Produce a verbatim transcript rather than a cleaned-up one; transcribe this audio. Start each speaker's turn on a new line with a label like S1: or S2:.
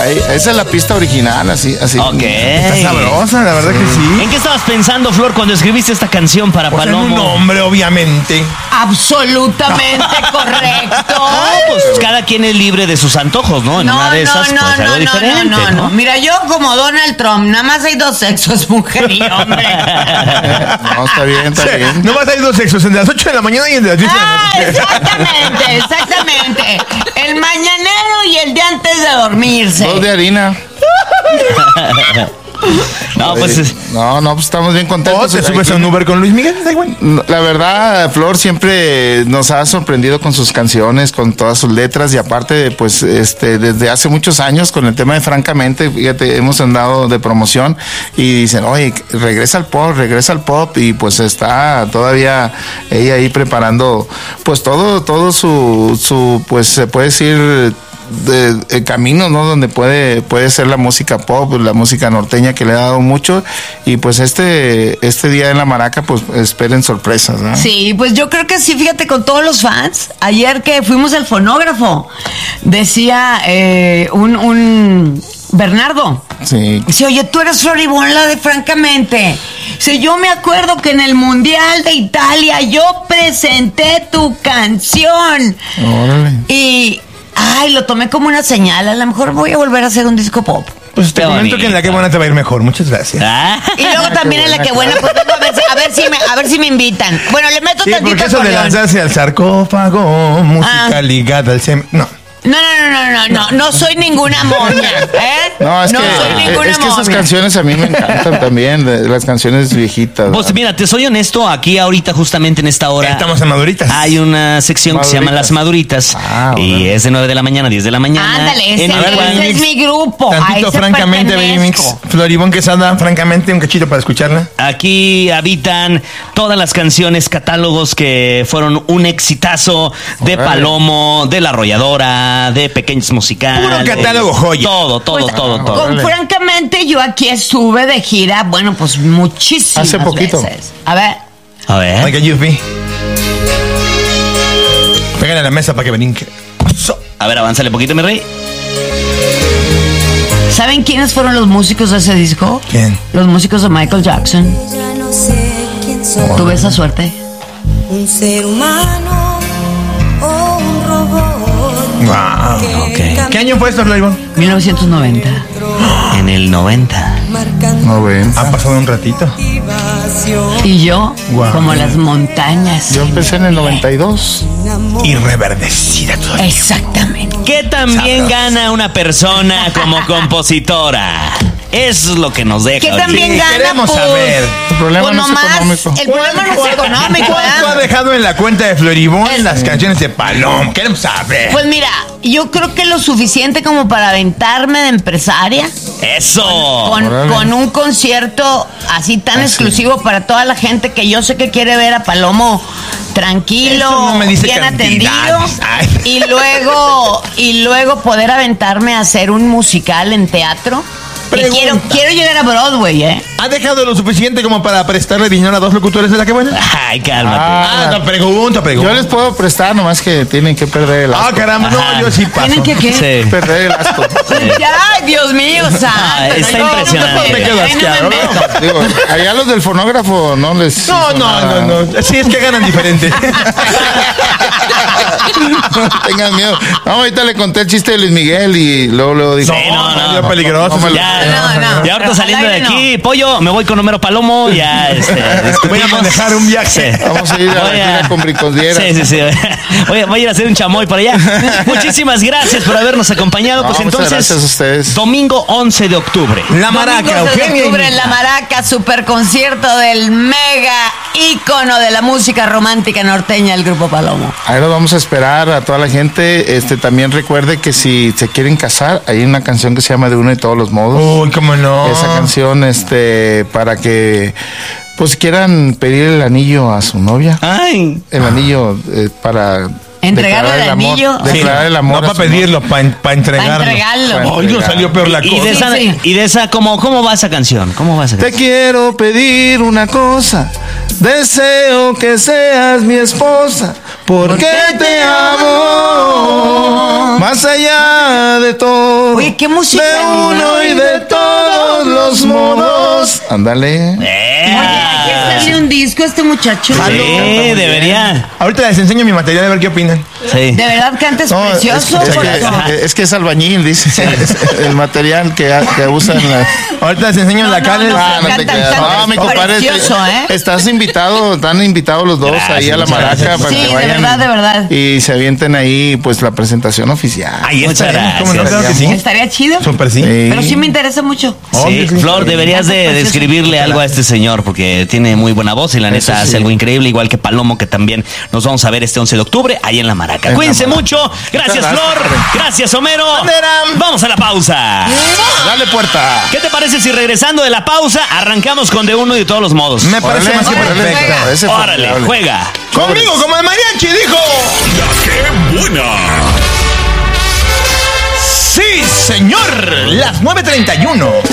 S1: Ahí, esa es la pista original, así, así.
S2: Ok.
S3: Está sabrosa, la verdad que sí.
S2: ¿En qué estabas pensando, Flor, cuando escribiste esta canción para
S3: Pues
S2: Palomo?
S3: en un hombre, obviamente.
S4: Absolutamente correcto.
S2: No, pues cada quien es libre de sus antojos, ¿no? En
S4: No,
S2: una de
S4: no,
S2: esas,
S4: no,
S2: pues
S4: no,
S2: algo
S4: no,
S2: diferente,
S4: no, no,
S2: ¿no?
S4: no. Mira, yo como Donald Trump, nada más hay dos sexos, mujer y hombre.
S1: No, está bien, está bien.
S3: No más hay dos sexos, el de las ocho de la mañana y el de las diez de la
S4: Ah,
S3: noche.
S4: exactamente, exactamente. El mañanero y el de antes de dormirse.
S1: Dos de harina.
S2: No, pues es-
S1: No, no, pues estamos bien
S3: ¿O
S1: contentos.
S3: te subes a un Uber con Luis Miguel? Da igual.
S1: La verdad, Flor siempre nos ha sorprendido con sus canciones, con todas sus letras y aparte, pues, este, desde hace muchos años con el tema de Francamente, fíjate, hemos andado de promoción y dicen, oye, regresa al pop, regresa al pop y pues está todavía ella ahí preparando, pues todo, todo su, su, pues se puede decir, de, de camino, ¿no? Donde puede puede ser la música pop, la música norteña que le ha dado mucho y pues este este día en la Maraca pues esperen sorpresas, ¿no?
S4: Sí, pues yo creo que sí, fíjate, con todos los fans. Ayer que fuimos al fonógrafo, decía eh, un, un Bernardo.
S1: Sí.
S4: Dice, oye, tú eres Flor Ivonne, la de Francamente. Dice, yo me acuerdo que en el Mundial de Italia yo presenté tu canción.
S1: Órale.
S4: Y, ay, lo tomé como una señal. A lo mejor voy a volver a hacer un disco pop.
S3: Pues te
S2: Qué
S3: comento
S2: bonito.
S3: que en la que buena te va a ir mejor. Muchas gracias.
S2: Ah.
S4: Y luego también en la que buena, pues vengo a ver, si, a ver si me, a ver si me invitan. Bueno, le meto
S3: Sí,
S4: tantito
S3: porque eso de
S4: acordeón.
S3: lanzarse al sarcófago, música
S4: Ah.
S3: ligada al sem... No.
S4: No, no, no, no, no, no, no soy ninguna moña, ¿eh?
S1: No, es que,
S4: soy ninguna
S1: es que esas
S4: moña.
S1: canciones a mí me encantan también, de- las canciones viejitas.
S2: Pues
S1: ¿verdad?
S2: mira, te soy honesto, aquí ahorita justamente en esta hora
S3: Estamos en Maduritas.
S2: hay una sección que se llama
S1: Maduritas.
S2: Las Maduritas
S1: Ah,
S2: y
S1: órale.
S2: es de nueve de la mañana a diez de la mañana.
S4: Ándale, ese,
S2: En el
S3: A ver,
S2: cual-
S4: ese es mi grupo. a
S3: Tantito,
S4: ese
S3: francamente, Baby Mix.
S4: pertenezco.
S3: Flor Ivonne Quesada, francamente, un cachito para escucharla.
S2: Aquí habitan todas las canciones, catálogos que fueron un exitazo de
S1: Órale.
S2: Palomo, de La Arrolladora, de Pequeños Musicales.
S3: Puro catálogo joya.
S2: Todo, todo,
S4: Pues,
S2: todo, todo.
S4: con-
S1: Órale.
S4: francamente, yo aquí estuve de gira, bueno, pues muchísimas
S1: Hace poquito.
S4: veces. A ver,
S2: A ver.
S3: Oiga, Yuffie. Pégale a la mesa para que brinque. Eso.
S2: A ver, avánzale poquito, mi rey.
S4: ¿saben quiénes fueron los músicos de ese disco?
S3: ¿Quién?
S4: Los músicos de Michael Jackson.
S5: Ya no sé quién soy,
S4: Tuve esa suerte.
S5: un ser humano o un robot.
S3: Wow.
S2: Ok.
S3: ¿Qué año fue esto, Flor Ivonne?
S4: mil novecientos noventa.
S2: En el noventa.
S5: Marcando
S1: No ven.
S3: Ha pasado un ratito.
S5: activación.
S4: Y yo,
S3: Guau.
S4: como las montañas.
S1: Yo empecé en el noventa y dos.
S3: Y reverdecida todavía.
S4: Exactamente.
S2: ¿Qué también gana una persona como compositora? Eso es lo que nos deja.
S4: ¿Qué
S2: ahorita.
S4: también
S3: Sí,
S4: gana?
S3: queremos
S4: pues,
S3: saber.
S1: El problema
S4: pues
S1: no es
S4: nomás,
S1: económico.
S4: el problema no es económico,
S3: ¿Cuánto ha
S4: ¿verdad?
S3: dejado en la cuenta de Flor Ivonne las canciones de Paloma? Queremos saber.
S4: Pues mira, yo creo que lo suficiente como para aventarme de empresaria
S2: Eso.
S4: con,
S1: Órale.
S4: con un concierto así tan exclusivo para toda la gente que yo sé que quiere ver a Palomo tranquilo,
S3: Eso no me dice
S4: bien atendido,
S3: cantidades. Ay.
S4: y luego y luego poder aventarme a hacer un musical en teatro. Que
S3: Pregunta.
S4: quiero quiero llegar a Broadway, ¿eh?
S3: ¿Ha dejado lo suficiente como para prestarle dinero a dos locutores de la que buena?
S2: Ay, cálmate.
S3: Ah, no, pregunta, pregunta.
S1: Yo les puedo prestar, nomás que tienen que perder el asco.
S3: Ah, caramba, no, yo sí paso.
S4: ¿Tienen que qué?
S2: Sí.
S1: Perder el asco.
S4: Ay, Dios mío, santo.
S2: Ah, está
S4: no, no,
S2: impresionante.
S4: no, no,
S3: Me quedo
S4: ahí no me
S3: asqueado,
S4: meto.
S1: Digo, allá los del fonógrafo no les.
S3: No,
S1: hizo
S3: no,
S1: nada.
S3: no, no. Sí, es que ganan diferente.
S1: No tengan miedo. No, ahorita le conté el chiste de Luis Miguel y luego luego dijo.
S2: Sí, no, no,
S3: salió
S2: no,
S3: peligroso.
S1: no me lo-
S2: Ya,
S4: No, no.
S2: ya ahorita saliendo de
S4: Al aire
S2: aquí, pollo, me voy con Homero Palomo, ya este,
S3: Voy a
S2: discutimos.
S3: manejar un viaje.
S2: Sí.
S1: Vamos a ir a la
S2: Voy
S1: gira con Brincosdiera.
S2: Sí, sí, sí. Voy a, voy a ir a hacer un chamoy por allá. Muchísimas gracias por habernos acompañado.
S1: No,
S2: Pues
S1: muchas
S2: entonces,
S1: gracias a ustedes.
S2: domingo once de octubre.
S3: La Maraca,
S4: Domingo once de
S3: Eugenia.
S4: octubre en La Maraca, super concierto del mega ícono de la música romántica norteña, el Grupo Palomo.
S1: Ahí los vamos a esperar a toda la gente. Este también recuerde que si se quieren casar, hay una canción que se llama De uno y todos los modos.
S3: Uy, cómo no.
S1: Esa canción, este, para que pues quieran pedir el anillo a su novia.
S2: Ay.
S1: El anillo eh, para
S4: ¿Entregarle
S1: declarar
S4: el
S1: amor,
S4: anillo?
S1: declarar el amor.
S3: No
S1: a
S3: para
S1: su novia.
S3: pedirlo, para entregarlo.
S4: Pa' entregarlo.
S3: Ay, no salió peor la
S2: Y
S3: cosa.
S2: de esa,
S4: Sí, sí.
S2: y de esa ¿cómo, ¿cómo va esa canción? ¿Cómo va esa
S1: Te
S2: canción?
S1: quiero pedir una cosa, deseo que seas mi esposa, porque te amo, más allá de todo.
S4: Oye, ¿qué música?
S1: De uno y de todos los modos. Ándale.
S2: ¡Eh!
S4: Oye, hay que hacerle un disco a este muchacho.
S2: Sí, debería.
S3: Ahorita les enseño mi material a ver qué opinan.
S2: Sí.
S4: De verdad cantas
S1: No, es,
S4: precioso.
S1: es
S4: por
S1: que,
S4: eso.
S1: es que es albañil, dice. El material que, que usan. La...
S3: Ahorita les enseño
S4: No,
S3: la
S4: no,
S3: cara.
S4: no.
S1: Ah, no te
S4: Cantan,
S1: creas.
S4: cantan
S1: No, mi compadre,
S4: precioso,
S1: te-
S4: ¿eh?
S1: estás invitado, están invitados los dos
S2: Gracias,
S1: ahí a la
S2: muchas
S1: maraca
S2: gracias.
S1: para
S4: Sí,
S1: que
S4: de
S1: vayan
S4: verdad, de verdad.
S1: y se avienten ahí pues la presentación oficial.
S2: Ahí
S3: Muchas
S2: estará.
S3: gracias. ¿Cómo no? Claro que sí.
S4: Estaría chido.
S3: Súper sí.
S1: Sí.
S4: Pero sí me interesa mucho.
S2: Sí,
S3: Obvio, sí.
S2: Flor, deberías de, de
S4: Precioso.
S2: escribirle algo a este señor porque tiene muy buena voz y la neta
S1: Eso sí.
S2: hace algo increíble, igual que Palomo, que también nos vamos a ver este once de octubre ahí en La Maraca.
S1: En La
S2: Cuídense
S1: Maraca.
S2: mucho. Gracias,
S1: Muchas
S2: Flor.
S1: gracias.
S2: Gracias, Homero. Vamos a la pausa.
S1: Dale puerta.
S2: ¿Qué te parece si regresando de la pausa arrancamos con de uno y de todos los modos?
S3: Me parece
S1: Órale,
S3: más que
S1: órale,
S3: perfecto.
S1: ese fue
S2: Órale,
S1: formidable.
S2: juega.
S3: Conmigo, como el mariachi dijo.
S6: ¡Qué buena!
S3: Sí, señor. Las nueve treinta y uno.